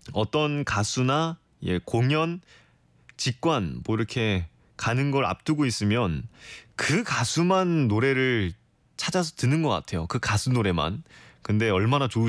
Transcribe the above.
어떤 가수나 공연, 직관 뭐 이렇게 가는 걸 앞두고 있으면 그 가수만 노래를 찾아서 듣는 것 같아요. 그 가수 노래만. 근데 얼마나